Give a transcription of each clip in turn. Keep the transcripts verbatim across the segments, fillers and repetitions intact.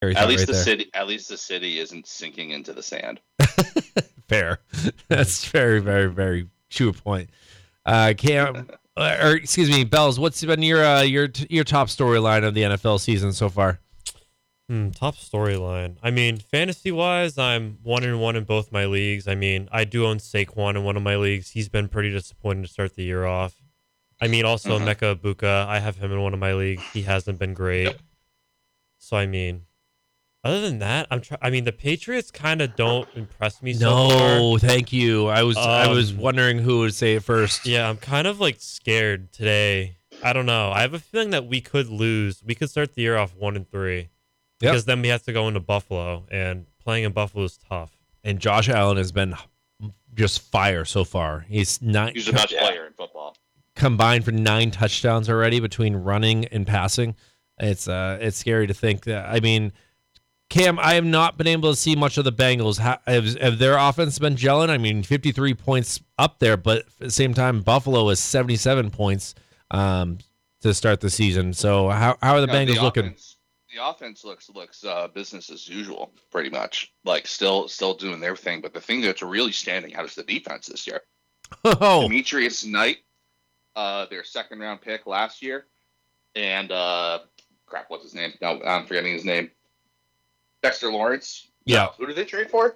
At least right the there. city, at least the city isn't sinking into the sand. Fair. That's very, very, very true point. Uh, Cam, or excuse me, Bells. What's been your uh, your your top storyline of the N F L season so far? Hmm, top storyline. I mean, fantasy wise, I'm one and one in both my leagues. I mean, I do own Saquon in one of my leagues. He's been pretty disappointing to start the year off. I mean, also Mhm. Mecca Ibuka. I have him in one of my leagues. He hasn't been great. Yep. So I mean, other than that, I'm try- I mean, the Patriots kind of don't impress me so far. No, thank you. I was I was Um, wondering who would say it first. Yeah, I'm kind of like scared today. I don't know. I have a feeling that we could lose. We could start the year off one and three. Yep. Because then we have to go into Buffalo, and playing in Buffalo is tough. And Josh Allen has been just fire so far. He's not He's the best player in football. combined for nine touchdowns already between running and passing. It's uh, it's scary to think that. I mean, Cam, I have not been able to see much of the Bengals. How, have, have their offense been gelling? I mean, fifty-three points up there, but at the same time, Buffalo is seventy-seven points um, to start the season. So how how are the No, Bengals the looking? Offense, the offense looks looks uh, business as usual, pretty much. Like still still doing their thing. But the thing that's really standing out is the defense this year. Oh, Demetrius Knight, uh, their second round pick last year, and uh, crap, what's his name? No, I'm forgetting his name. Dexter Lawrence. Yeah. No, who did they trade for?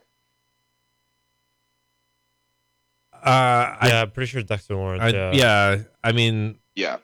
uh, I, Yeah, I'm pretty sure Dexter Lawrence. I, yeah. yeah. I mean, Yeah.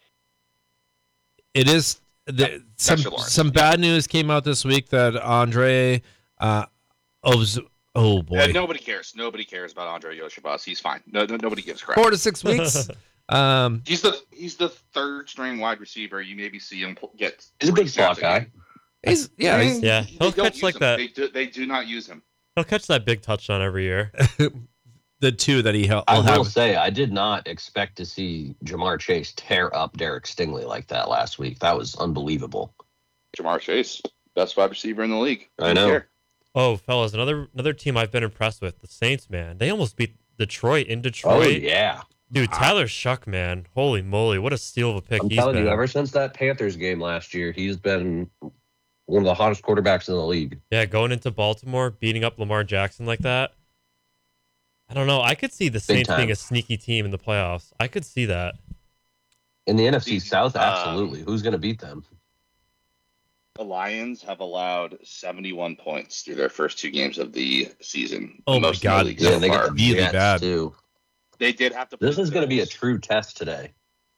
it is the, some Dexter Lawrence. some bad news came out this week that Andre uh oh, oh boy Uh, nobody cares. Nobody cares about Andre Yoshabas. He's fine. No, no, nobody gives crap. four to six weeks um He's the he's the third string wide receiver. You maybe see him pl- get. He's a big three snaps slot guy. game. he's yeah he's, Yeah, They he'll don't catch use like him. that. They do, they do not use him. He'll catch that big touchdown every year. the two that he held I will will have. say, I did not expect to see Jamar Chase tear up Derek Stingley like that last week. That was unbelievable. Jamar Chase, best wide receiver in the league. I Don't know. care. Oh, fellas, another another team I've been impressed with, the Saints, man. They almost beat Detroit in Oh, Detroit. yeah. Dude, Tyler Shuck, man. Holy moly, what a steal of a pick I'm he's telling been. you, ever since that Panthers game last year, he's been one of the hottest quarterbacks in the league. Yeah, going into Baltimore, beating up Lamar Jackson like that. I don't know. I could see the Saints time. being a sneaky team in the playoffs. I could see that. In the N F C These, South, uh, absolutely. Who's going to beat them? The Lions have allowed seventy-one points through their first two games of the season. Oh The my most in the God. league Yeah, so and they far. got the Really Jets, bad. too. They did have to. This play is the going to be a Bills. true test today.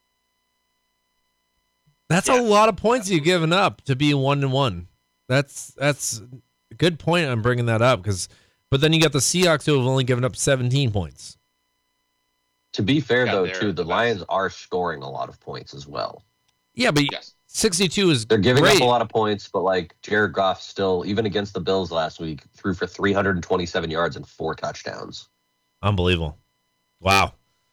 That's Yeah. a lot of points you've given up to be one and one. That's that's a good point. I'm bringing that up because, but then you got the Seahawks who have only given up seventeen points. To be fair, Yeah, though, they're too, the the best. Lions are scoring a lot of points as well. Yeah, but Yes. sixty-two is They're giving great. up a lot of points, but like Jared Goff still, even against the Bills last week, threw for three hundred twenty-seven yards and four touchdowns. Unbelievable. Wow.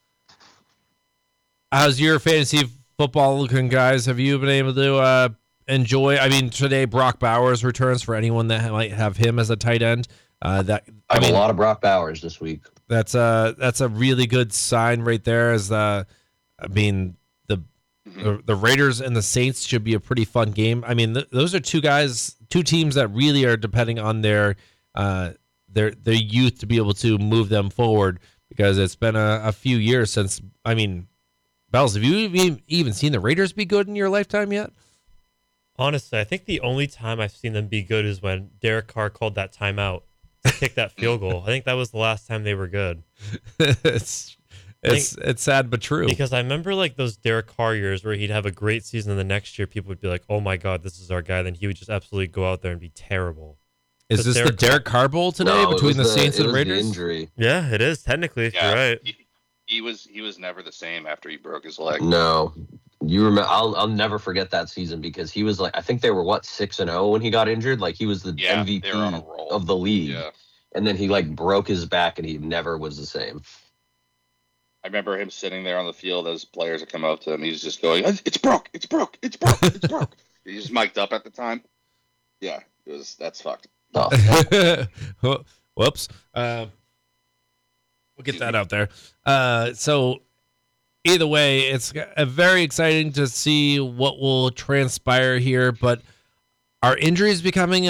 How's your fantasy football looking, guys? Have you been able to uh, enjoy? I mean, today Brock Bowers returns for anyone that might have him as a tight end. Uh, that I I have mean, a lot of Brock Bowers this week. that's a that's a really good sign right there. As the, I mean, the Mhm. the, the Raiders and the Saints should be a pretty fun game. I mean, th- those are two guys, two teams that really are depending on their uh, their their youth to be able to move them forward because it's been a, a few years since. I mean, Bells, have you even even seen the Raiders be good in your lifetime yet? Honestly, I think the only time I've seen them be good is when Derek Carr called that timeout to kick that field goal. I think that was the last time they were good. it's it's it's sad but true. Because I remember like those Derek Carr years where he'd have a great season, and the next year people would be like, "Oh my God, this is our guy." Then he would just absolutely go out there and be terrible. Is this the Derek Derek Carr Bowl today No, it between the was Saints it and was the Raiders? injury. Yeah, it is technically. If Yeah, you're right. he, he was he was never the same after he broke his leg. No, you remember? I'll I'll never forget that season because he was like, I think they were what six and zero when he got injured. Like he was the Yeah, M V they P were on a roll. of the league, Yeah, and then he like broke his back and he never was the same. I remember him sitting there on the field as players would come up to him. He's just going, "It's broke, it's broke, it's broke, it's broke." He was mic'd up at the time. Yeah, it was that's fucked. Oh, Whoops. Uh, we'll get that out there. Uh, so either way, it's uh, very exciting to see what will transpire here. But Are injuries becoming